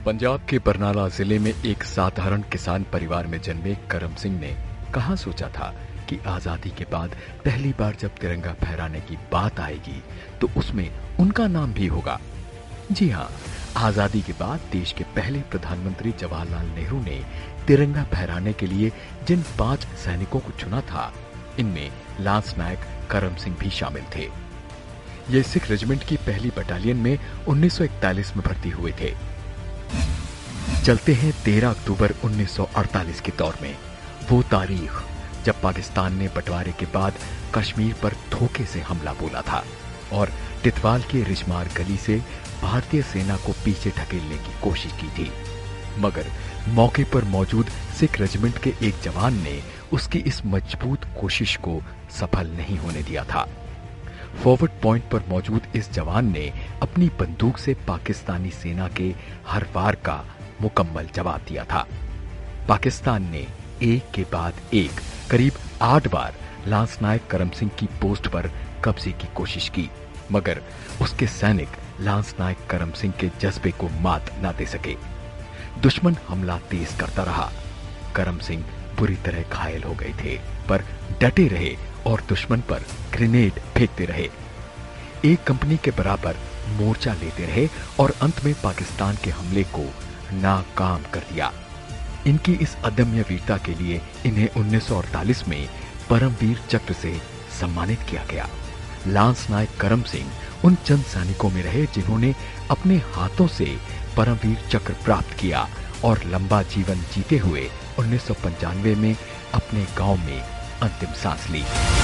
पंजाब के बरनाला जिले में एक साधारण किसान परिवार में जन्मे करम सिंह ने कहाँ सोचा था कि आजादी के बाद पहली बार जब तिरंगा फहराने की बात आएगी तो उसमें उनका नाम भी होगा। जी हाँ, आजादी के बाद देश के पहले प्रधानमंत्री जवाहरलाल नेहरू ने तिरंगा फहराने के लिए जिन 5 सैनिकों को चुना था, इनमें लांस नायक करम सिंह भी शामिल थे। ये सिख रेजिमेंट की पहली बटालियन में 1941 में भर्ती हुए थे। चलते हैं 13 अक्टूबर 1948 के दौर में, वो तारीख जब पाकिस्तान ने बंटवारे के बाद कश्मीर पर धोखे से हमला बोला था और टिटवाल के रिजमार गली से भारतीय सेना को पीछे ढकेलने की कोशिश की थी, मगर मौके पर मौजूद सिख रेजिमेंट के एक जवान ने उसकी इस मजबूत कोशिश को सफल नहीं होने दिया था। फॉरवर्ड पॉइंट पर मौजूद इस जवान ने अपनी बंदूक से पाकिस्तानी सेना के हर वार का मुकम्मल जवाब दिया था। पाकिस्तान ने एक के बाद एक करीब 8 बार लांस नायक करम सिंह की पोस्ट पर कब्जे की कोशिश की, मगर उसके सैनिक लांस नायक करम सिंह के जज्बे को मात न दे सके। दुश्मन हमला तेज करता रहा। करम सिंह बुरी तरह घायल हो गए थे, पर डटे रहे और दुश्मन पर ग्रेनेड फेंकते रहे। एक कंपनी के बराबर मोर्चा लेते रहे और अंत में पाकिस्तान के हमले को नाकाम कर दिया। इनकी इस अदम्य वीरता के लिए इन्हें 1948 में परमवीर चक्र से सम्मानित किया गया। लांस नायक करम सिंह उन चंद सैनिकों में रहे जिन्होंने अपने हाथों से परमवीर चक्र प्राप्त किया और लंबा जीवन जीते हुए 1995 में अपने गांव में अंतिम सांस ली।